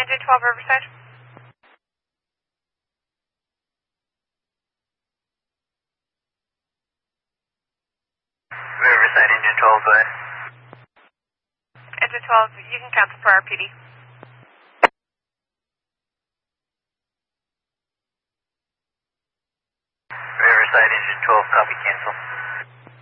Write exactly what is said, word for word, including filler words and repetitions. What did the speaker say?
Engine twelve, Riverside. Riverside, Engine twelve, go ahead. Engine twelve, you can cancel for R P D. Riverside, Engine twelve, copy, cancel.